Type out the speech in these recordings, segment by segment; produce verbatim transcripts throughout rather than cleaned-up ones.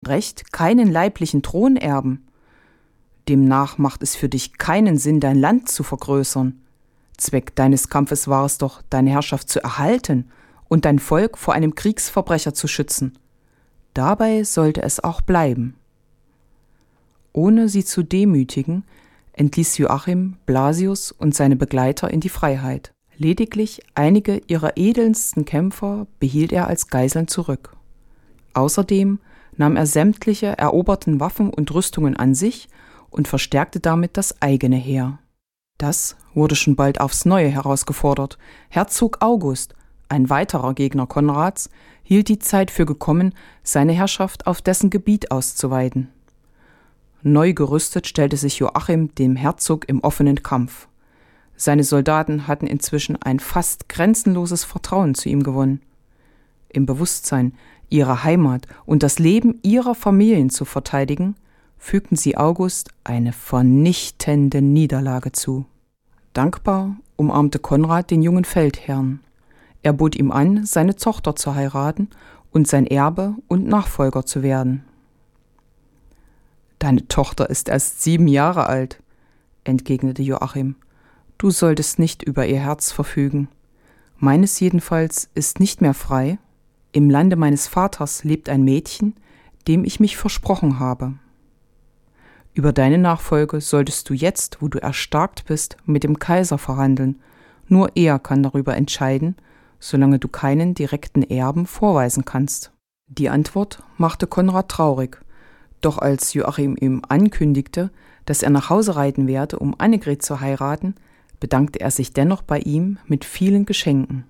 Recht keinen leiblichen Thronerben. Demnach macht es für dich keinen Sinn, dein Land zu vergrößern. Zweck deines Kampfes war es doch, deine Herrschaft zu erhalten und dein Volk vor einem Kriegsverbrecher zu schützen. Dabei sollte es auch bleiben. Ohne sie zu demütigen, entließ Joachim Blasius und seine Begleiter in die Freiheit. Lediglich einige ihrer edelsten Kämpfer behielt er als Geiseln zurück. Außerdem nahm er sämtliche eroberten Waffen und Rüstungen an sich und verstärkte damit das eigene Heer. Das wurde schon bald aufs Neue herausgefordert. Herzog August, ein weiterer Gegner Konrads, hielt die Zeit für gekommen, seine Herrschaft auf dessen Gebiet auszuweiten. Neu gerüstet stellte sich Joachim dem Herzog im offenen Kampf. Seine Soldaten hatten inzwischen ein fast grenzenloses Vertrauen zu ihm gewonnen. Im Bewusstsein, ihre Heimat und das Leben ihrer Familien zu verteidigen, fügten sie August eine vernichtende Niederlage zu. Dankbar umarmte Konrad den jungen Feldherrn. Er bot ihm an, seine Tochter zu heiraten und sein Erbe und Nachfolger zu werden. »Deine Tochter ist erst sieben Jahre alt«, entgegnete Joachim. »Du solltest nicht über ihr Herz verfügen. Meines jedenfalls ist nicht mehr frei. Im Lande meines Vaters lebt ein Mädchen, dem ich mich versprochen habe. Über deine Nachfolge solltest du jetzt, wo du erstarkt bist, mit dem Kaiser verhandeln. Nur er kann darüber entscheiden, solange du keinen direkten Erben vorweisen kannst.« Die Antwort machte Konrad traurig. Doch als Joachim ihm ankündigte, dass er nach Hause reiten werde, um Annegret zu heiraten, bedankte er sich dennoch bei ihm mit vielen Geschenken.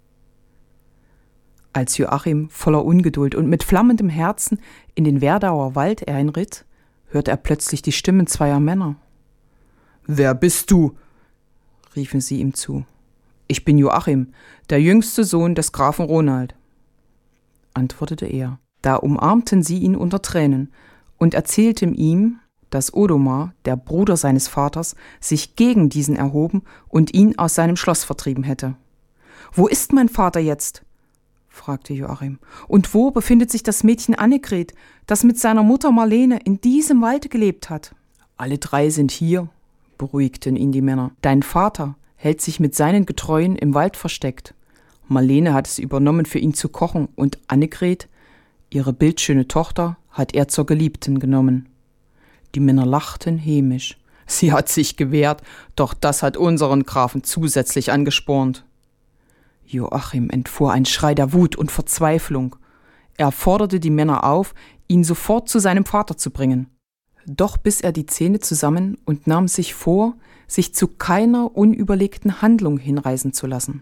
Als Joachim voller Ungeduld und mit flammendem Herzen in den Werdauer Wald einritt, hörte er plötzlich die Stimmen zweier Männer. »Wer bist du?« riefen sie ihm zu. »Ich bin Joachim, der jüngste Sohn des Grafen Ronald«, antwortete er. Da umarmten sie ihn unter Tränen und erzählten ihm, dass Odomar, der Bruder seines Vaters, sich gegen diesen erhoben und ihn aus seinem Schloss vertrieben hätte. »Wo ist mein Vater jetzt?« fragte Joachim. »Und wo befindet sich das Mädchen Annegret, das mit seiner Mutter Marlene in diesem Wald gelebt hat?« »Alle drei sind hier«, beruhigten ihn die Männer. »Dein Vater hält sich mit seinen Getreuen im Wald versteckt. Marlene hat es übernommen, für ihn zu kochen, und Annegret, ihre bildschöne Tochter, hat er zur Geliebten genommen.« Die Männer lachten hämisch. »Sie hat sich gewehrt, doch das hat unseren Grafen zusätzlich angespornt.« Joachim entfuhr ein Schrei der Wut und Verzweiflung. Er forderte die Männer auf, ihn sofort zu seinem Vater zu bringen. Doch biss er die Zähne zusammen und nahm sich vor, sich zu keiner unüberlegten Handlung hinreißen zu lassen.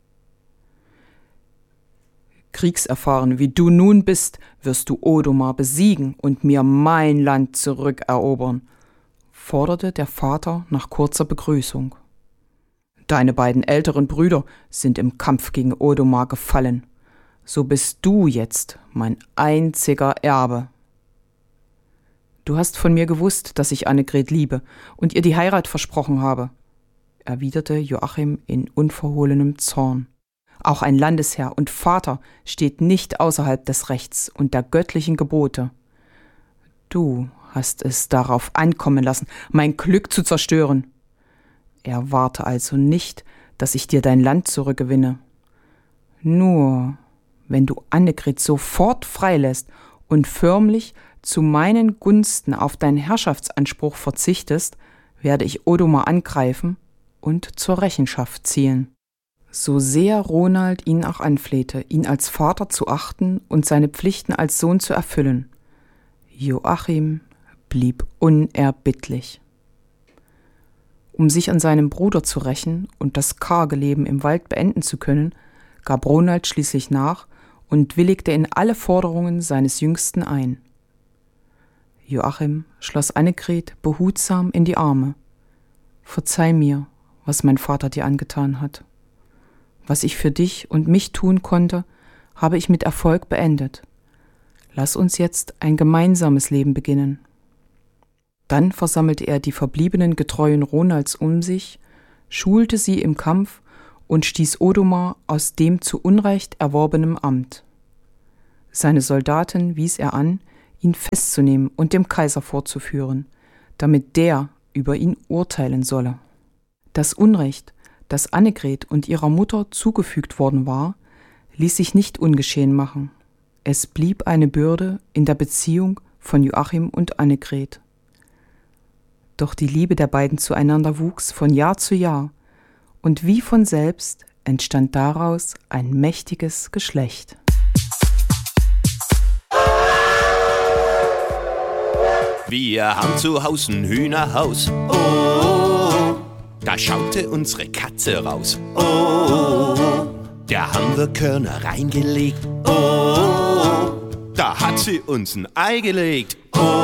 »Kriegserfahren wie du nun bist, wirst du Odomar besiegen und mir mein Land zurückerobern«, forderte der Vater nach kurzer Begrüßung. »Deine beiden älteren Brüder sind im Kampf gegen Odomar gefallen. So bist du jetzt mein einziger Erbe. Du hast von mir gewusst, dass ich Annegret liebe und ihr die Heirat versprochen habe«, erwiderte Joachim in unverhohlenem Zorn. »Auch ein Landesherr und Vater steht nicht außerhalb des Rechts und der göttlichen Gebote. Du hast es darauf ankommen lassen, mein Glück zu zerstören. Erwarte also nicht, dass ich dir dein Land zurückgewinne. Nur wenn du Annegret sofort freilässt und förmlich zu meinen Gunsten auf deinen Herrschaftsanspruch verzichtest, werde ich Odomar angreifen und zur Rechenschaft ziehen.« So sehr Ronald ihn auch anflehte, ihn als Vater zu achten und seine Pflichten als Sohn zu erfüllen, Joachim blieb unerbittlich. Um sich an seinem Bruder zu rächen und das karge Leben im Wald beenden zu können, gab Ronald schließlich nach und willigte in alle Forderungen seines Jüngsten ein. Joachim schloss Annegret behutsam in die Arme. »Verzeih mir, was mein Vater dir angetan hat. Was ich für dich und mich tun konnte, habe ich mit Erfolg beendet. Lass uns jetzt ein gemeinsames Leben beginnen.« Dann versammelte er die verbliebenen Getreuen Ronalds um sich, schulte sie im Kampf und stieß Odomar aus dem zu Unrecht erworbenem Amt. Seine Soldaten wies er an, ihn festzunehmen und dem Kaiser vorzuführen, damit der über ihn urteilen solle. Das Unrecht, das Annegret und ihrer Mutter zugefügt worden war, ließ sich nicht ungeschehen machen. Es blieb eine Bürde in der Beziehung von Joachim und Annegret. Doch die Liebe der beiden zueinander wuchs von Jahr zu Jahr, und wie von selbst entstand daraus ein mächtiges Geschlecht. Wir haben zu Hause ein Hühnerhaus. Oh, da schaute unsere Katze raus. Oh, da haben wir Körner reingelegt. Oh, da hat sie uns ein Ei gelegt. Oh.